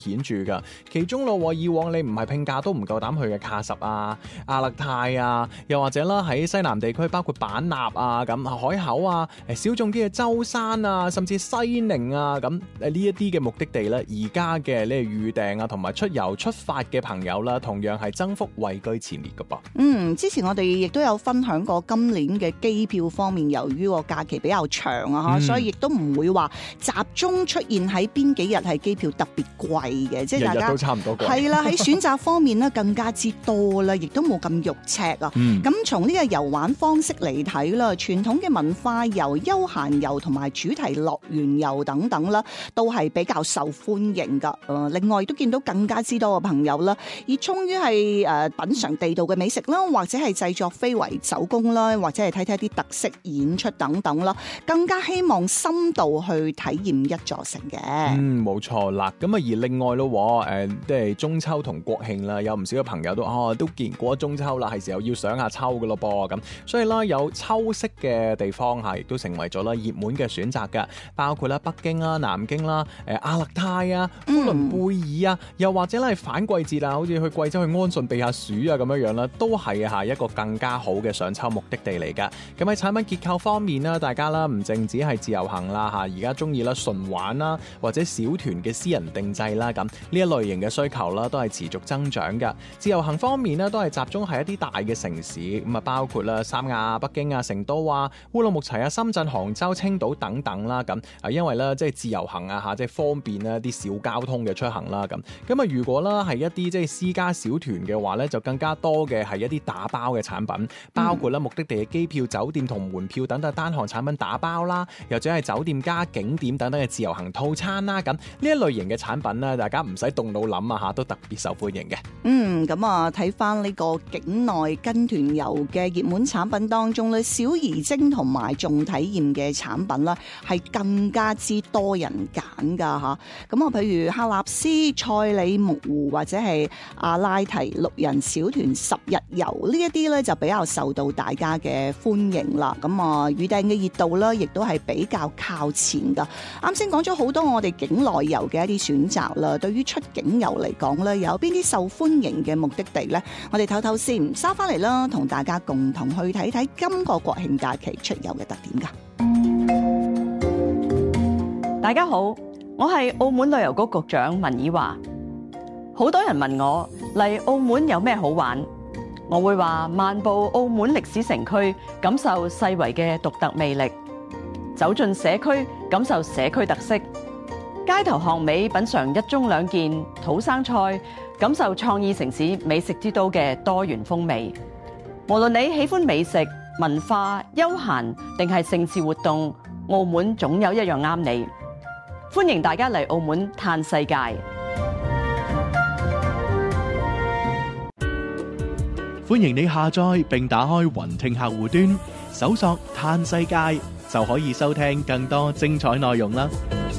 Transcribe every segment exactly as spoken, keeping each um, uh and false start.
顯著㗎。其中咯，以往你唔係拼假都唔夠膽去嘅喀什啊、阿勒泰啊，又或者啦喺西南地區包括版納啊、咁海口啊、誒小眾啲嘅舟山啊，甚至西寧啊，咁誒呢一啲嘅目的地咧，而家嘅呢預訂啊同埋出遊出發嘅朋友啦，同樣係增幅位居前列㗎噃。 嗯，之前我哋亦都有分享過今年嘅機票方面，由於個假期比較長啊，嗯、所以亦都唔會話集中出現喺邊幾日係機票特別貴嘅，即係大家日日都差唔多貴。係啦，喺選擇方面咧更加之多啦，亦都冇咁肉赤啊。咁從呢個遊玩方式嚟睇啦，傳統嘅文化遊、休閒遊同埋主題樂園遊等等啦，都係比較受歡迎噶。誒，另外亦都見到更加之多嘅朋友啦，熱衷於係誒品嘗地道嘅美食啦，或者係製作非遺手工啦，或者係睇睇啲特色演出等等啦，更加希望深度去體驗一座城嘅。 嗯，冇錯啦。咁啊，而另外咯，誒，即係中秋同國慶啦，有唔少嘅朋友都哦都見過中秋啦，係時候要上下秋噶咯噃。咁所以啦，有秋色嘅地方嚇，亦都成為咗啦熱門嘅選擇㗎。包括啦北京啦、南京啦、誒阿勒泰啊、呼倫貝爾啊，嗯、又或者咧係反季節啊，好似去貴州去安順避下暑啊咁樣樣啦，都係嚇一個更加好嘅上秋目的地嚟㗎。咁喺產品結構方面啦，大家啦唔淨止係自由行啦嚇，而家中意啦純玩啦，或者小團嘅私人定製啦，咁呢一類型嘅需求啦都係持續增長㗎。自由行方面呢，都係集中喺一啲大嘅城市，咁啊包括啦三亞、北京啊、成都啊、烏魯木齊啊、深圳、杭州、青島等等啦，咁啊因為咧即係自由行啊嚇，即係方便啦啲小交通嘅出行啦，咁咁啊如果啦係一啲即係私家小團嘅話咧，就更加多嘅係一啲打包嘅產品，包括啦目的地嘅機票、酒店同門票等等單項產品打包啦，又或者係酒店加景點等等嘅自由行套餐啦，咁呢一類型嘅產品咧，大家唔使動腦諗啊嚇，都特別受歡迎嘅。 嗯，咁啊睇翻呢個境內跟團遊嘅熱門產品當中咧，小儀徵同埋重體驗嘅產品啦，係更加之多人揀噶嚇。咁啊，譬如喀納斯、賽里木湖或者係阿拉提六人小團十日遊呢一啲咧，就比較受到大家嘅歡迎啦。咁啊，預訂嘅熱度咧，亦都係比較靠前噶。啱先講咗好多我哋境內遊嘅一啲選擇啦，對於出境遊嚟講咧，有邊啲受歡迎嘅目的地呢？我哋唞唞先，收翻嚟啦，同大家共同去睇睇今個國慶假期出遊嘅特點噶。 大家好，我係澳門旅遊局局長文綺華。好多人問我嚟澳門有咩好玩，我會話漫步澳門歷史城區，感受世遺嘅獨特魅力；走進社區，感受社區特色；街頭巷尾品嘗一盅兩件土生菜，感受創意城市美食之都嘅多元風味。無論你喜歡美食、文化、休閒定係盛事活動，澳門總有一樣啱你。歡迎大家嚟澳門嘆世界。 歡迎你下載並打開雲聽客戶端，搜索嘆世界就可以收聽更多精彩內容啦。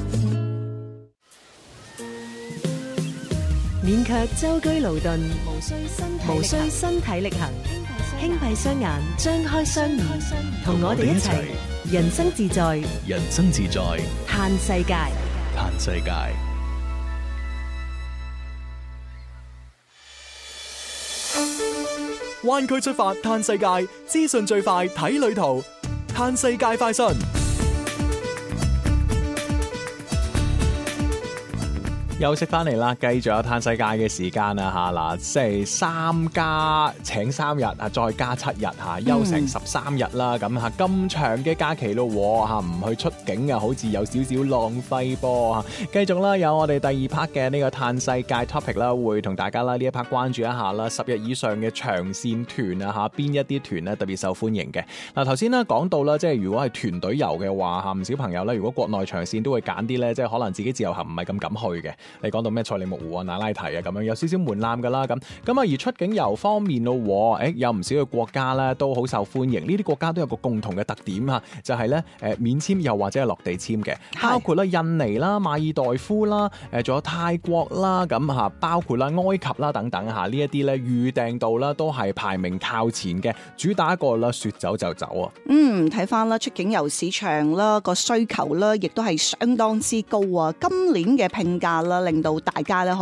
免卻舟車勞頓，無需身體無需身體力行，輕閉雙眼，張開雙耳，同我哋一齊人生自在， 人生自在， 嘆世界， 嘆世界。 灣區出發嘆世界，資訊最快睇旅途，嘆世界快訊。 休息翻嚟啦，繼續有嘆世界嘅時間啊嚇嗱，即係三加請三日啊，再加七日嚇，休成十三日啦，咁嚇咁長嘅假期咯嚇，唔去出境啊，好似有少少浪費噃嚇。繼續啦，有我哋第二 part 嘅呢個嘆世界 topic 啦，會同大家啦呢一 part 關注一下啦，十日以上嘅長線團啊嚇，邊一啲團咧特別受歡迎嘅嗱。頭先咧講到啦，即係如果係團隊遊嘅話嚇，唔少朋友咧，如果國內長線都會揀啲咧，即係可能自己自由行唔係咁敢去嘅。你講到咩賽里木湖啊、那拉提啊咁樣，有少少門檻噶啦咁。咁啊，而出境遊方面咯，誒有唔少嘅國家咧都好受歡迎。呢啲國家都有個共同嘅特點嚇，就係咧誒免簽又或者係落地簽嘅，包括啦印尼啦、馬爾代夫啦、誒仲有泰國啦，咁嚇包括啦埃及啦等等嚇，呢一啲咧預訂到啦都係排名靠前嘅，主打一個啦說走就走啊。 嗯，睇翻啦出境遊市場啦個需求啦，亦都係相當之高啊。今年嘅拼價啦， 令到大家咧